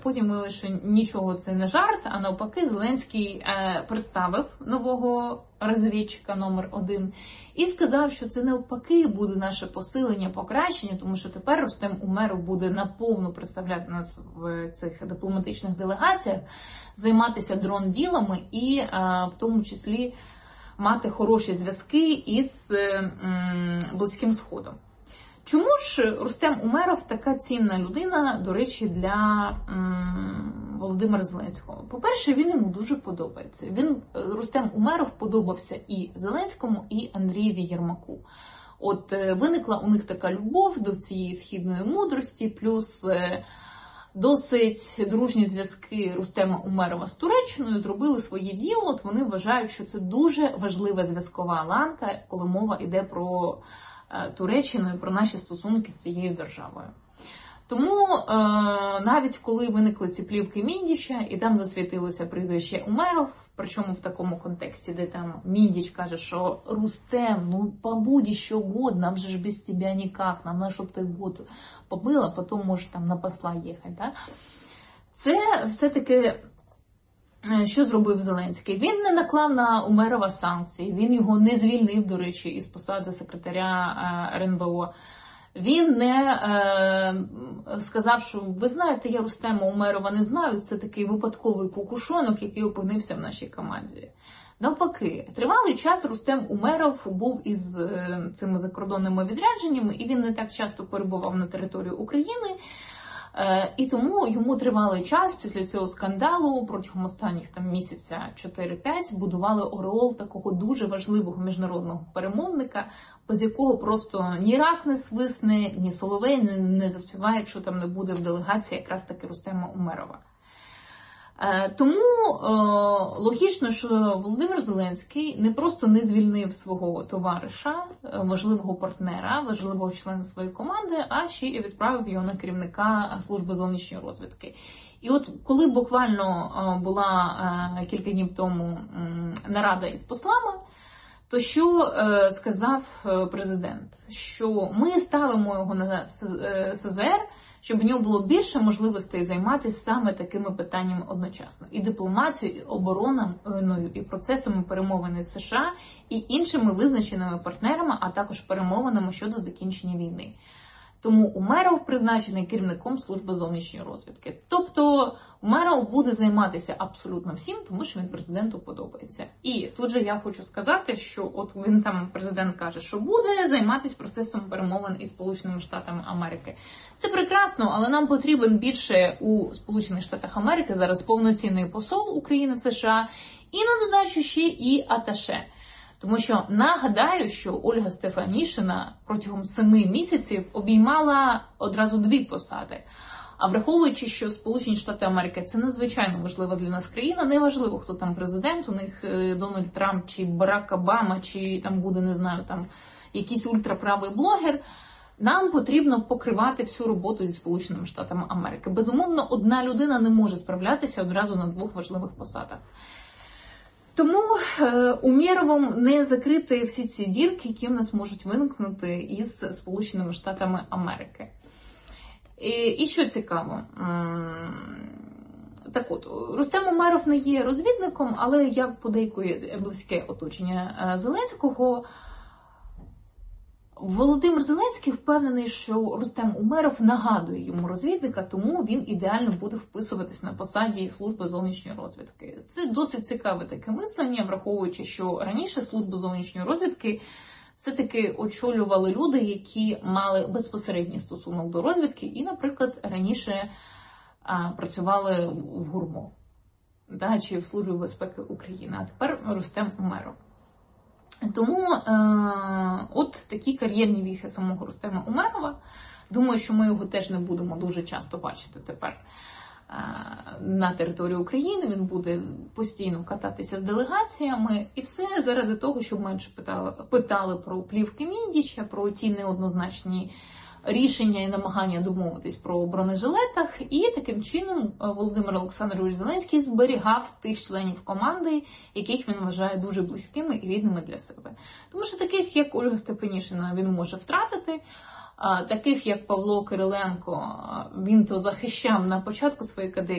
Потім виявилося, що нічого це не жарт, а навпаки Зеленський представив нового розвідчика номер 1 і сказав, що це навпаки буде наше посилення, покращення, тому що тепер Рустем Умеров буде наповну представляти нас в цих дипломатичних делегаціях, займатися дрон-ділами і в тому числі мати хороші зв'язки із Близьким Сходом. Чому ж Рустем Умеров така цінна людина, до речі, для Володимира Зеленського? По-перше, він йому дуже подобається. Рустем Умеров подобався і Зеленському, і Андрієві Єрмаку. От виникла у них така любов до цієї східної мудрості, плюс досить дружні зв'язки Рустема Умерова з Туреччиною зробили своє діло. От вони вважають, що це дуже важлива зв'язкова ланка, коли мова йде про Туреччину і про наші стосунки з цією державою. Тому навіть коли виникли ці плівки Міндіча, і там засвітилося прізвище Умеров, причому в такому контексті, де там Міндіч каже, що «Рустем, ну побудь що угодно, нам же ж без тебе ніяк, нам на щоб ти год побила, потім може там на посла їхати». Да? Це все-таки що зробив Зеленський? Він не наклав на Умерова санкції, він його не звільнив, до речі, із посади секретаря РНБО. Він не сказав, що ви знаєте, я Рустема Умерова не знаю, це такий випадковий кукушонок, який опинився в нашій команді. Навпаки, тривалий час Рустем Умеров був із цими закордонними відрядженнями, і він не так часто перебував на території України. І тому йому тривалий час після цього скандалу, протягом останніх місяця 4-5, будували ореол такого дуже важливого міжнародного перемовника, без якого просто ні рак не свисне, ні соловей не заспіває, якщо там не буде в делегації якраз таки Рустема Умерова. Тому логічно, що Володимир Зеленський не просто не звільнив свого товариша, важливого партнера, важливого члена своєї команди, а ще і відправив його на керівника служби зовнішньої розвідки. І от коли буквально була кілька днів тому нарада із послами, то що сказав президент? Що ми ставимо його на СЗР, щоб в нього було більше можливостей займатися саме такими питаннями одночасно. І дипломатією, і обороною, і процесами перемовин з США, і іншими визначеними партнерами, а також перемовинами щодо закінчення війни. Тому Умеров призначений керівником служби зовнішньої розвідки. Тобто Умеров буде займатися абсолютно всім, тому що він президенту подобається. І тут же я хочу сказати, що от він там, президент каже, що буде займатися процесом перемовин із Сполученими Штатами Америки. Це прекрасно, але нам потрібен більше у Сполучених Штатах Америки зараз повноцінний посол України в США і на додачу ще і аташе. Тому що нагадаю, що Ольга Стефанішина протягом 7 місяців обіймала одразу 2 посади. А враховуючи, що Сполучені Штати Америки – це надзвичайно важлива для нас країна, неважливо, хто там президент, у них Дональд Трамп, чи Барак Обама, чи там буде, не знаю, там якийсь ультраправий блогер, нам потрібно покривати всю роботу зі Сполученими Штатами Америки. Безумовно, одна людина не може справлятися одразу на 2 важливих посадах. Тому Умєровим не закрити всі ці дірки, які в нас можуть виникнути із Сполученими Штатами Америки. І що цікаво, так от, Рустем Умеров не є розвідником, але як подейкує близьке оточення Зеленського, Володимир Зеленський впевнений, що Рустем Умеров нагадує йому розвідника, тому він ідеально буде вписуватись на посаді служби зовнішньої розвідки. Це досить цікаве таке мислення, враховуючи, що раніше службу зовнішньої розвідки все-таки очолювали люди, які мали безпосередній стосунок до розвідки і, наприклад, раніше працювали в ГУРМО, чи в Службі безпеки України, а тепер Рустем Умеров. Тому от такі кар'єрні віхи самого Рустема Умерова. Думаю, що ми його теж не будемо дуже часто бачити тепер на території України. Він буде постійно кататися з делегаціями. І все заради того, щоб менше питали про плівки Міндіча, про ті неоднозначні рішення і намагання домовитись про бронежилетах. І таким чином Володимир Олександрович Зеленський зберігав тих членів команди, яких він вважає дуже близькими і рідними для себе. Тому що таких, як Ольга Стефанішина, він може втратити. Таких, як Павло Кириленко, він то захищав на початку своєї каденції,